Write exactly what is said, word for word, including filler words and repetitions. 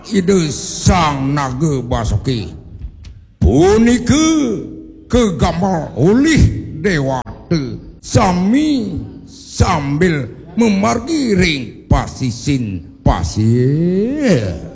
ide sang naga Basuki punika kegambar oleh dewa te sami sambil memargi ring pasisin pasir.